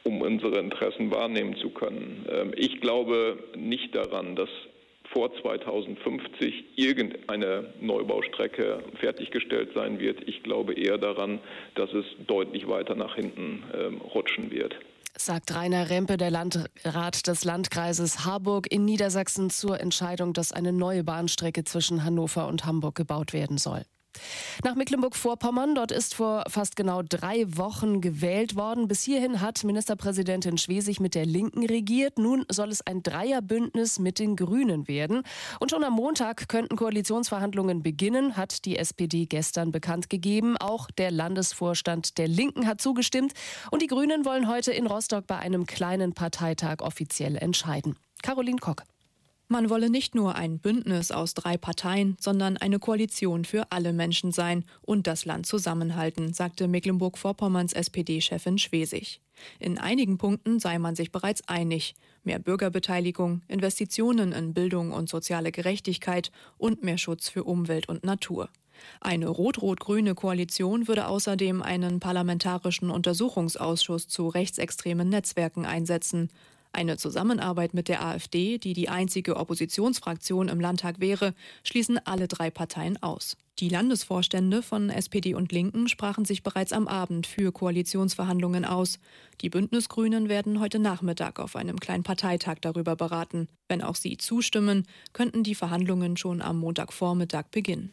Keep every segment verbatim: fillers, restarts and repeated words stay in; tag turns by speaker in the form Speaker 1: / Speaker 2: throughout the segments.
Speaker 1: um unsere Interessen wahrnehmen zu können. Ich glaube nicht daran, dass vor zweitausendfünfzig irgendeine Neubaustrecke fertiggestellt sein wird. Ich glaube eher daran, dass es deutlich weiter nach hinten ähm, rutschen wird.
Speaker 2: Sagt Rainer Rempe, der Landrat des Landkreises Harburg in Niedersachsen, zur Entscheidung, dass eine neue Bahnstrecke zwischen Hannover und Hamburg gebaut werden soll. Nach Mecklenburg-Vorpommern, dort ist vor fast genau drei Wochen gewählt worden. Bis hierhin hat Ministerpräsidentin Schwesig mit der Linken regiert. Nun soll es ein Dreierbündnis mit den Grünen werden. Und schon am Montag könnten Koalitionsverhandlungen beginnen, hat die S P D gestern bekannt gegeben. Auch der Landesvorstand der Linken hat zugestimmt. Und die Grünen wollen heute in Rostock bei einem kleinen Parteitag offiziell entscheiden. Caroline Kock.
Speaker 3: Man wolle nicht nur ein Bündnis aus drei Parteien, sondern eine Koalition für alle Menschen sein und das Land zusammenhalten, sagte Mecklenburg-Vorpommerns S P D-Chefin Schwesig. In einigen Punkten sei man sich bereits einig. Mehr Bürgerbeteiligung, Investitionen in Bildung und soziale Gerechtigkeit und mehr Schutz für Umwelt und Natur. Eine rot-rot-grüne Koalition würde außerdem einen parlamentarischen Untersuchungsausschuss zu rechtsextremen Netzwerken einsetzen. Eine Zusammenarbeit mit der AfD, die die einzige Oppositionsfraktion im Landtag wäre, schließen alle drei Parteien aus. Die Landesvorstände von S P D und Linken sprachen sich bereits am Abend für Koalitionsverhandlungen aus. Die Bündnisgrünen werden heute Nachmittag auf einem kleinen Parteitag darüber beraten. Wenn auch sie zustimmen, könnten die Verhandlungen schon am Montagvormittag beginnen.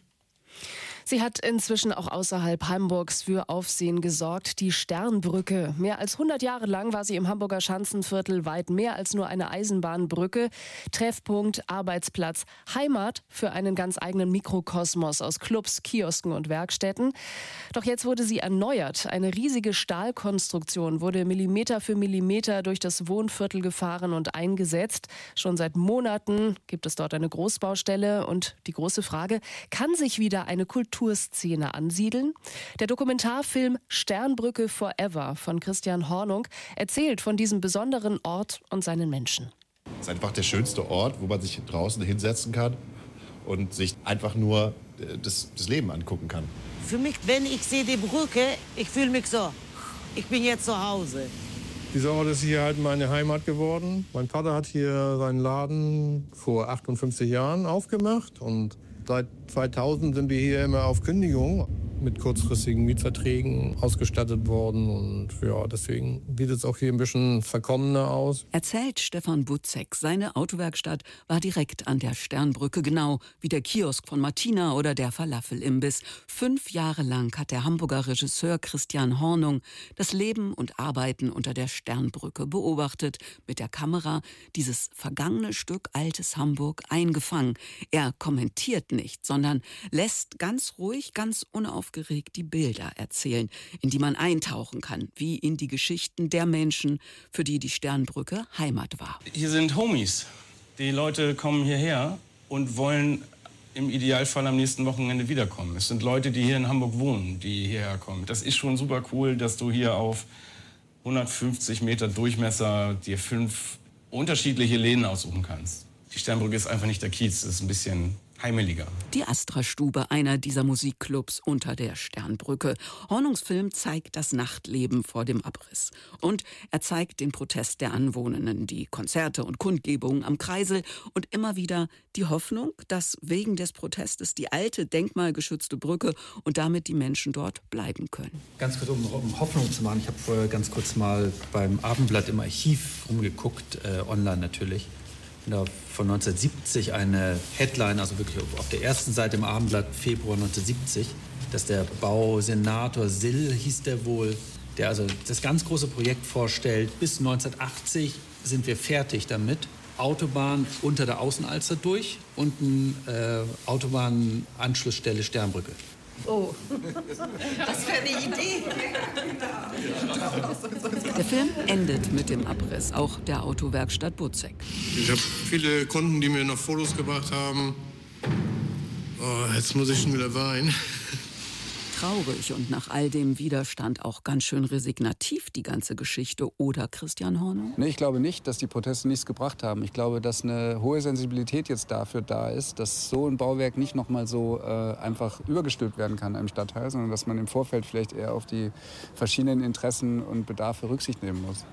Speaker 2: Sie hat inzwischen auch außerhalb Hamburgs für Aufsehen gesorgt. Die Sternbrücke. Mehr als hundert Jahre lang war sie im Hamburger Schanzenviertel weit mehr als nur eine Eisenbahnbrücke. Treffpunkt, Arbeitsplatz, Heimat für einen ganz eigenen Mikrokosmos aus Clubs, Kiosken und Werkstätten. Doch jetzt wurde sie erneuert. Eine riesige Stahlkonstruktion wurde Millimeter für Millimeter durch das Wohnviertel gefahren und eingesetzt. Schon seit Monaten gibt es dort eine Großbaustelle. Und die große Frage, kann sich wieder eine Kulturszene ansiedeln? Der Dokumentarfilm Sternbrücke Forever von Christian Hornung erzählt von diesem besonderen Ort und seinen Menschen.
Speaker 4: Es ist einfach der schönste Ort, wo man sich draußen hinsetzen kann und sich einfach nur das, das Leben angucken kann.
Speaker 5: Für mich, wenn ich sehe die Brücke, ich fühle mich so, ich bin jetzt zu Hause.
Speaker 6: Dieser Ort ist hier halt meine Heimat geworden. Mein Vater hat hier seinen Laden vor achtundfünfzig Jahren aufgemacht und seit zweitausend sind wir hier immer auf Kündigung mit kurzfristigen Mietverträgen ausgestattet worden. Und ja, deswegen sieht es auch hier ein bisschen verkommener aus.
Speaker 7: Erzählt Stefan Butzek, seine Autowerkstatt war direkt an der Sternbrücke, genau wie der Kiosk von Martina oder der Falafelimbiss. Fünf Jahre lang hat der Hamburger Regisseur Christian Hornung das Leben und Arbeiten unter der Sternbrücke beobachtet, mit der Kamera dieses vergangene Stück altes Hamburg eingefangen. Er kommentiert nicht, sondern lässt ganz ruhig, ganz unaufgeregt die Bilder erzählen, in die man eintauchen kann, wie in die Geschichten der Menschen, für die die Sternbrücke Heimat war.
Speaker 8: Hier sind Homies. Die Leute kommen hierher und wollen im Idealfall am nächsten Wochenende wiederkommen. Es sind Leute, die hier in Hamburg wohnen, die hierher kommen. Das ist schon super cool, dass du hier auf hundertfünfzig Meter Durchmesser dir fünf unterschiedliche Läden aussuchen kannst. Die Sternbrücke ist einfach nicht der Kiez, das ist ein bisschen heimeliger.
Speaker 7: Die Astra-Stube, einer dieser Musikclubs unter der Sternbrücke. Hornungs Film zeigt das Nachtleben vor dem Abriss. Und er zeigt den Protest der Anwohnenden, die Konzerte und Kundgebungen am Kreisel und immer wieder die Hoffnung, dass wegen des Protestes die alte, denkmalgeschützte Brücke und damit die Menschen dort bleiben können.
Speaker 9: Ganz kurz, um, um Hoffnung zu machen. Ich habe vorher ganz kurz mal beim Abendblatt im Archiv rumgeguckt, äh, online natürlich. Da von neunzehnhundertsiebzig eine Headline, also wirklich auf der ersten Seite im Abendblatt, Februar neunzehnhundertsiebzig, dass der Bausenator Sill, hieß der wohl, der also das ganz große Projekt vorstellt, bis neunzehnhundertachtzig sind wir fertig damit. Autobahn unter der Außenalster durch und eine äh, Autobahnanschlussstelle Sternbrücke.
Speaker 10: Oh, was für eine Idee.
Speaker 7: Der Film endet mit dem Abriss, auch der Autowerkstatt Butzek.
Speaker 6: Ich habe viele Kunden, die mir noch Fotos gebracht haben. Oh, jetzt muss ich schon wieder weinen.
Speaker 7: Traurig und nach all dem Widerstand auch ganz schön resignativ die ganze Geschichte, oder Christian Hornung?
Speaker 11: Nee, ich glaube nicht, dass die Proteste nichts gebracht haben. Ich glaube, dass eine hohe Sensibilität jetzt dafür da ist, dass so ein Bauwerk nicht noch mal so äh, einfach übergestülpt werden kann im Stadtteil, sondern dass man im Vorfeld vielleicht eher auf die verschiedenen Interessen und Bedarfe Rücksicht nehmen muss.